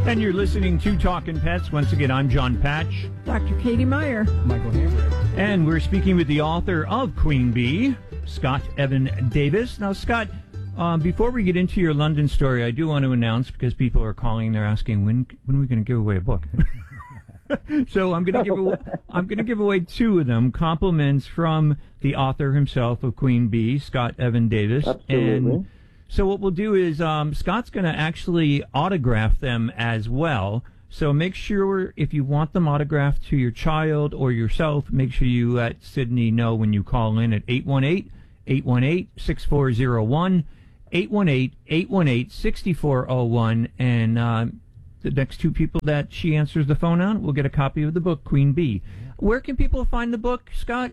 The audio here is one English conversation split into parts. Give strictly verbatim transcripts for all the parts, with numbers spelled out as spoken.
And you're listening to Talking Pets. Once again, I'm John Patch. Doctor Katie Meyer. Michael Hamrick. And we're speaking with the author of Queen Bee, Scott Evan Davis. Now, Scott, um, before we get into your London story, I do want to announce, because people are calling, they're asking, when when are we going to give away a book? So I'm going to give away, I'm going to give away two of them, compliments from the author himself of Queen Bee, Scott Evan Davis. Absolutely. And so what we'll do is um, Scott's going to actually autograph them as well. So make sure if you want them autographed to your child or yourself, make sure you let Sydney know when you call in at eight one eight, eight one eight, six four zero one, eight one eight, eight one eight, six four zero one, and uh, the next two people that she answers the phone on will get a copy of the book, Queen Bee. Where can people find the book, Scott?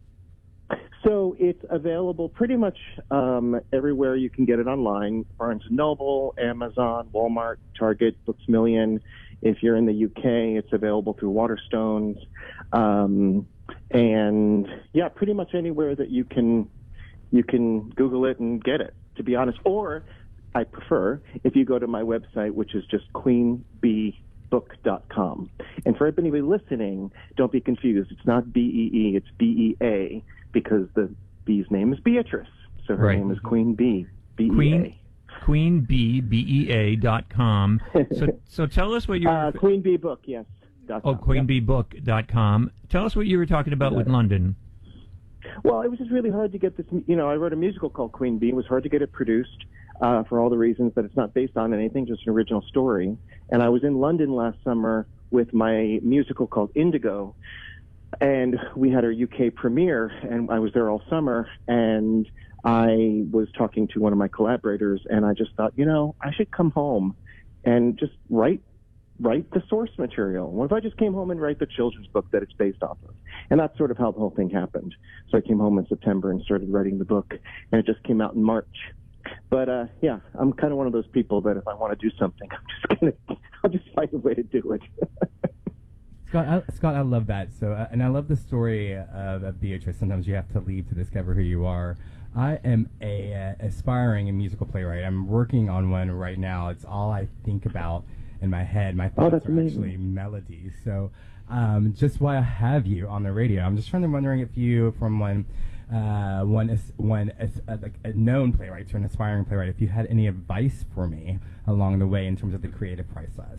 So it's available pretty much um, everywhere you can get it online. Barnes and Noble, Amazon, Walmart, Target, Books a Million. If you're in the U K, it's available through Waterstones. Um, and yeah, pretty much anywhere that you can you can Google it and get it, to be honest. Or I prefer if you go to my website, which is just queen bee book dot com. And for everybody listening, don't be confused. It's not B E E, it's B E A, because the bee's name is Beatrice. So her Right. name is Queen Bee, B E A. Queen, Queen Bee, B E A dot com. So, so tell us what you're... Uh, Queen Bee Book, yes. Dot Oh, com. queen Yep. bee book dot com. Tell us what you were talking about with London. Well, it was just really hard to get this. You know, I wrote a musical called Queen Bee. It was hard to get it produced uh, for all the reasons that it's not based on anything, just an original story. And I was in London last summer with my musical called Indigo, and we had our U K premiere, and I was there all summer, and I was talking to one of my collaborators, and I just thought, you know, I should come home and just write write the source material. What if I just came home and write the children's book that it's based off of? And that's sort of how the whole thing happened. So I came home in September and started writing the book, and it just came out in March. But uh, yeah, I'm kind of one of those people that if I want to do something, I'm just gonna, I'll just find a way to do it. Scott, I, Scott, I love that. So, uh, and I love the story of, of Beatrice. Sometimes you have to leave to discover who you are. I am a uh, aspiring musical playwright. I'm working on one right now. It's all I think about in my head. My Oh, thoughts that's are amazing. actually melodies. So, um, just why I have you on the radio, I'm just trying to wondering if you, from one, uh, one, is, one is, uh, like a known playwright to an aspiring playwright, if you had any advice for me along the way in terms of the creative process.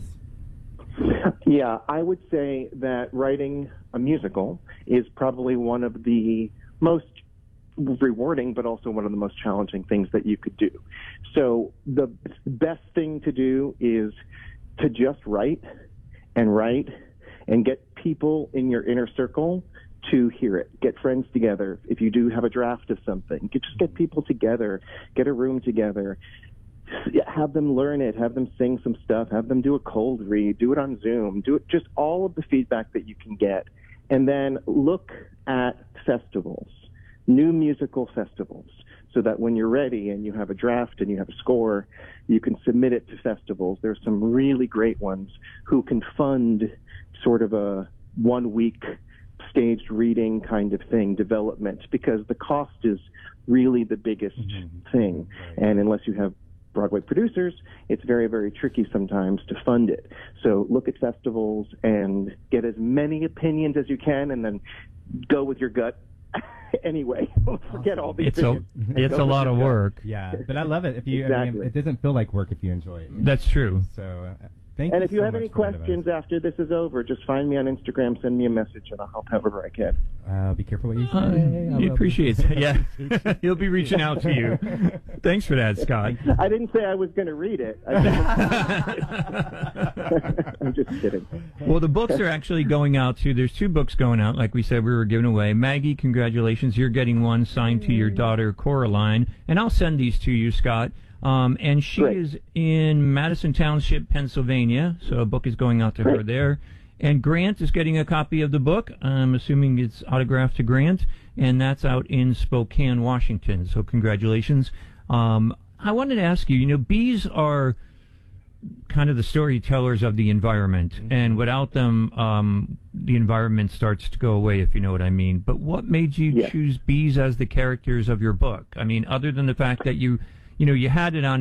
Yeah, I would say that writing a musical is probably one of the most rewarding, but also one of the most challenging things that you could do. So the best thing to do is to just write and write and get people in your inner circle to hear it. Get friends together. If you do have a draft of something, get, just get people together, get a room together. Yeah, have them learn it, have them sing some stuff, have them do a cold read, do it on Zoom, do it, just all of the feedback that you can get. And then look at festivals, new musical festivals, so that when you're ready and you have a draft and you have a score, you can submit it to festivals. There's some really great ones who can fund sort of a one-week staged reading kind of thing, development, because the cost is really the biggest Mm-hmm. thing. Right. And unless you have Broadway producers, it's very, very tricky sometimes to fund it. So look at festivals and get as many opinions as you can, and then go with your gut. Anyway, forget all these It's a, opinions. it's Go a with lot your of gut. work. Yeah, but I love it. If you, I mean, Exactly. it doesn't feel like work if you enjoy it. That's true. So, uh, thank And you if you so have much any for that questions advice. after this is over, just find me on Instagram, send me a message, and I'll help however I can. Uh, be careful what you say. Uh, I he will. appreciates it. Yeah. He'll be reaching out to you. Thanks for that, Scott. I didn't say I was going to read it. I- I'm just kidding. Well, the books are actually going out to, there's two books going out, like we said we were giving away. Maggie, congratulations. You're getting one signed to your daughter, Coraline. And I'll send these to you, Scott. Um, and she Great. is in Madison Township, Pennsylvania. So a book is going out to her Great. there. And Grant is getting a copy of the book. I'm assuming it's autographed to Grant. And that's out in Spokane, Washington. So congratulations. Um, I wanted to ask you, you know, bees are kind of the storytellers of the environment, Mm-hmm. and without them, um, the environment starts to go away, if you know what I mean. But what made you Yes. choose bees as the characters of your book? I mean, other than the fact that you, you know, you had it on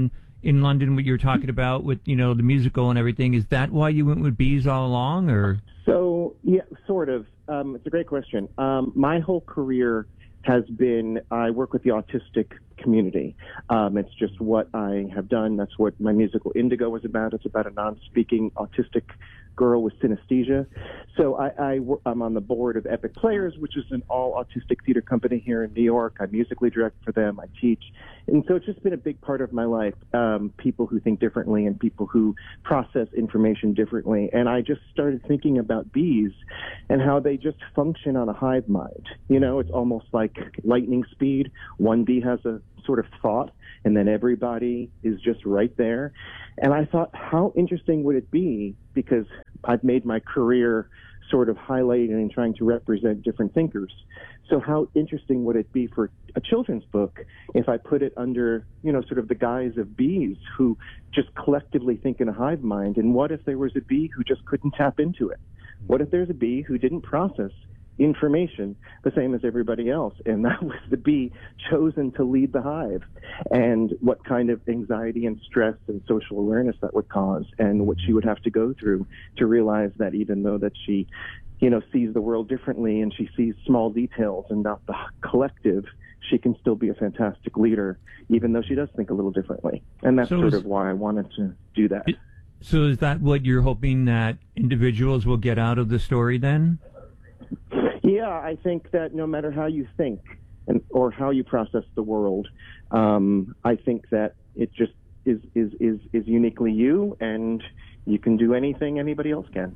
in London, what you were talking about with, you know, the musical and everything. Is that why you went with bees all along, or? So, yeah, sort of. Um, it's a great question. Um, my whole career has been, I work with the autistic community. Um, it's just what I have done. That's what my musical Indigo was about. It's about a non-speaking autistic girl with synesthesia. So I, I, I'm on the board of Epic Players, which is an all-autistic theater company here in New York. I musically direct for them. I teach. And so it's just been a big part of my life, um, people who think differently and people who process information differently. And I just started thinking about bees and how they just function on a hive mind. You know, it's almost like lightning speed. One bee has a sort of thought, and then everybody is just right there. And I thought, how interesting would it be, because I've made my career sort of highlighting and trying to represent different thinkers. So how interesting would it be for a children's book if I put it under, you know, sort of the guise of bees who just collectively think in a hive mind? And what if there was a bee who just couldn't tap into it? What if there's a bee who didn't process information the same as everybody else, and that was the bee chosen to lead the hive, and what kind of anxiety and stress and social awareness that would cause, and what she would have to go through to realize that even though that she, you know, sees the world differently and she sees small details and not the collective, she can still be a fantastic leader, even though she does think a little differently. And that's So sort is- of why I wanted to do that. So is that what you're hoping that individuals will get out of the story then? Yeah, I think that no matter how you think and or how you process the world, um, I think that it just is, is, is, is uniquely you, and you can do anything anybody else can.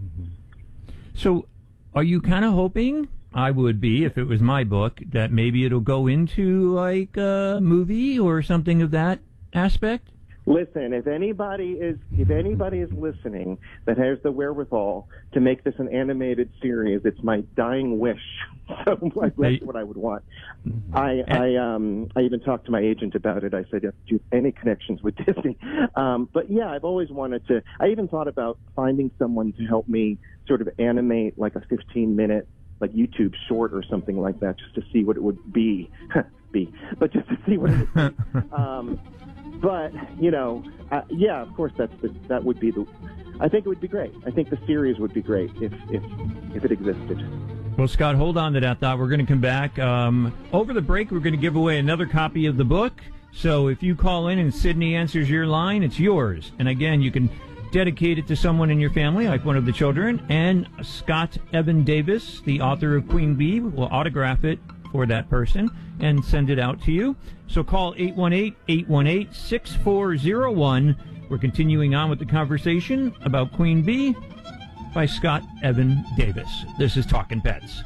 So are you kind of hoping, I would be if it was my book, that maybe it'll go into like a movie or something of that aspect? Listen, if anybody is if anybody is listening that has the wherewithal to make this an animated series, it's my dying wish. So like, that's what I would want. I I um I even talked to my agent about it. I said, do you have any connections with Disney? Um, but yeah, I've always wanted to. I even thought about finding someone to help me sort of animate like a fifteen minute like YouTube short or something like that, just to see what it would be. be, but just to see what it would be. Um, But, you know, uh, yeah, of course, that's the, that would be the. I think it would be great. I think the series would be great if if if it existed. Well, Scott, hold on to that thought. We're going to come back. Um, over the break, we're going to give away another copy of the book. So if you call in and Sydney answers your line, it's yours. And again, you can dedicate it to someone in your family, like one of the children. And Scott Evan Davis, the author of Queen Bee, will autograph it for that person and send it out to you. So call eight one eight, eight one eight, six four zero one. We're continuing on with the conversation about Queen Bee by Scott Evan Davis. This is Talkin' Pets.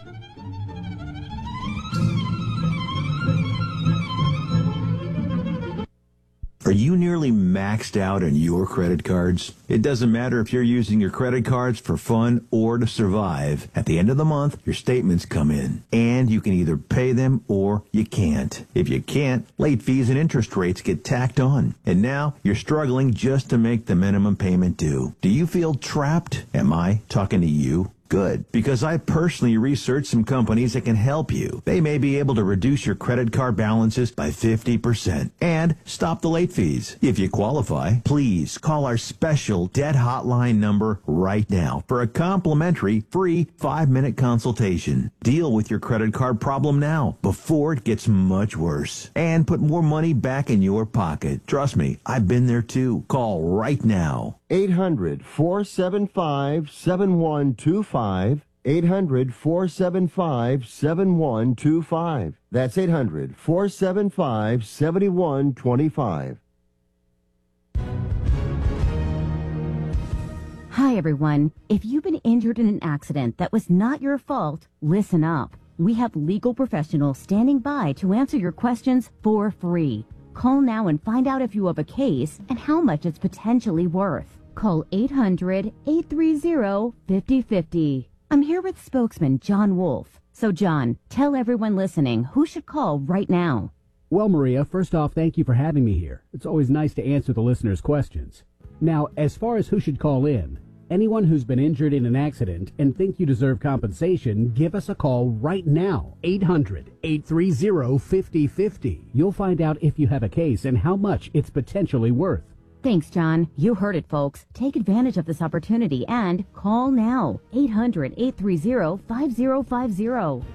Are you nearly maxed out on your credit cards? It doesn't matter if you're using your credit cards for fun or to survive. At the end of the month, your statements come in, and you can either pay them or you can't. If you can't, late fees and interest rates get tacked on. And now you're struggling just to make the minimum payment due. Do you feel trapped? Am I talking to you? Good, because I personally researched some companies that can help you. They may be able to reduce your credit card balances by fifty percent and stop the late fees. If you qualify, please call our special debt hotline number right now for a complimentary free five-minute consultation. Deal with your credit card problem now before it gets much worse and put more money back in your pocket. Trust me, I've been there too. Call right now. eight hundred, four seven five, seven one two five. eight hundred, four seven five, seven one two five. That's eight hundred, four seven five, seven one two five. Hi, everyone. If you've been injured in an accident that was not your fault, listen up. We have legal professionals standing by to answer your questions for free. Call now and find out if you have a case and how much it's potentially worth. Call eight hundred, eight three zero, five zero five zero. I'm here with spokesman John Wolf. So, John, tell everyone listening who should call right now. Well, Maria, first off, thank you for having me here. It's always nice to answer the listeners' questions. Now, as far as who should call in, Anyone who's been injured in an accident and think you deserve compensation, give us a call right now. eight hundred, eight three zero, five zero five zero. You'll find out if you have a case and how much it's potentially worth. Thanks, John. You heard it, folks. Take advantage of this opportunity and call now. eight hundred, eight three zero, five zero five zero.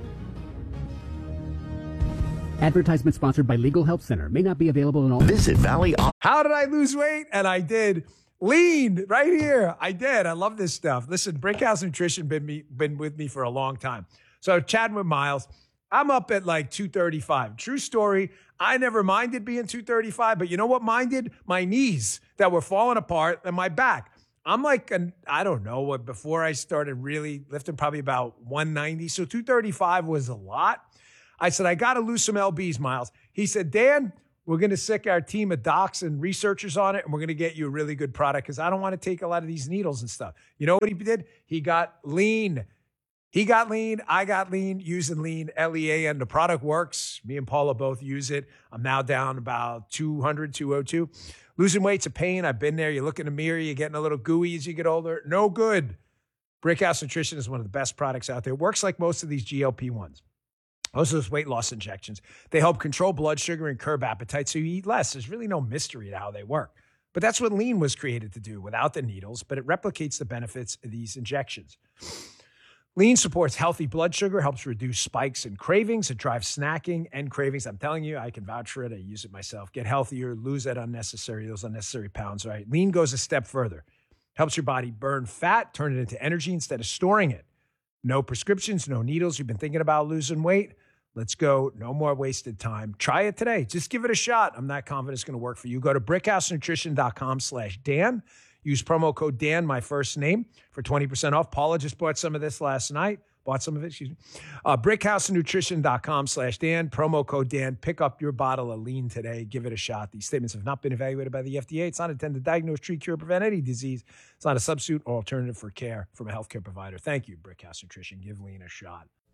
Advertisement sponsored by Legal Help Center. May not be available in all. Visit Valley. How did I lose weight? And I did. Lean right here. I did. I love this stuff. Listen, Brickhouse Nutrition been me been with me for a long time. So chatting with Miles, I'm up at like two thirty-five. True story. I never minded being two thirty-five, but you know what minded? My knees that were falling apart and my back. I'm like, an, I don't know what, before I started really lifting, probably about one ninety. So two thirty-five was a lot. I said, I got to lose some L Bs, Miles. He said, Dan, we're going to sick our team of docs and researchers on it, and we're going to get you a really good product because I don't want to take a lot of these needles and stuff. You know what he did? He got lean. He got lean. I got lean using lean, L E A N. The product works. Me and Paula both use it. I'm now down about two hundred, two oh two. Losing weight's a pain. I've been there. You look in the mirror, you're getting a little gooey as you get older. No good. Brickhouse Nutrition is one of the best products out there. It works like most of these G L P ones. Most of those weight loss injections, they help control blood sugar and curb appetite so you eat less. There's really no mystery to how they work. But that's what lean was created to do without the needles, but it replicates the benefits of these injections. Lean supports healthy blood sugar, helps reduce spikes and cravings. It drives snacking and cravings. I'm telling you, I can vouch for it. I use it myself. Get healthier, lose that unnecessary, those unnecessary pounds, right? Lean goes a step further. Helps your body burn fat, turn it into energy instead of storing it. No prescriptions, no needles. You've been thinking about losing weight? Let's go. No more wasted time. Try it today. Just give it a shot. I'm not confident it's going to work for you. Go to brickhousenutrition.com slash Dan. Use promo code Dan, my first name, for twenty percent off. Paula just bought some of this last night. Bought some of it, excuse me. Uh, brickhousenutrition.com slash Dan. Promo code Dan. Pick up your bottle of lean today. Give it a shot. These statements have not been evaluated by the F D A. It's not intended to diagnose, treat, cure, prevent any disease. It's not a substitute or alternative for care from a healthcare provider. Thank you, Brickhouse Nutrition. Give lean a shot.